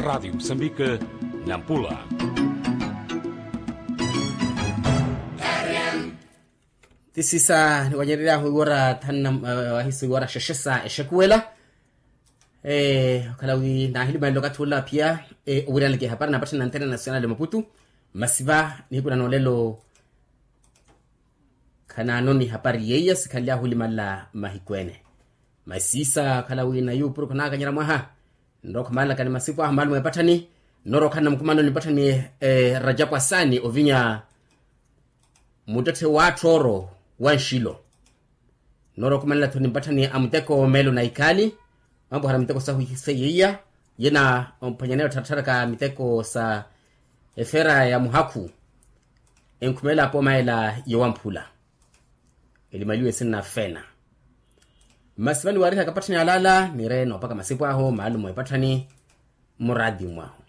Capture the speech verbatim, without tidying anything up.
Rádio Moçambique, Nampula. Tisisa wanyerera huwara tanam hisi wara shashasa eshakwela eh kalawi na hili bando katula pia eh ubirana ke hapana napata na antena national de Maputo masiva ni kuna nolelo kana noni hapari yeya sikalia huli mala mahikwene masisa kalawi na yu puru kana kanyara mwaha ndoko mala kana masipo amalu mepatani noro kana mkumano nipatani eh Rajabu Asani ovinya mudate wa toro wanshilo noro kumala tunipatani amteko melo na ikali mambo hara miteko sahu hiseya yena ompanyaneo tataraka miteko sa efera ya muhaku enkumela hapo maela yowampula elimaliwe sina fena masivani warika kapatani alala mireno paka masipo aho maalumu epatani muradi mwao.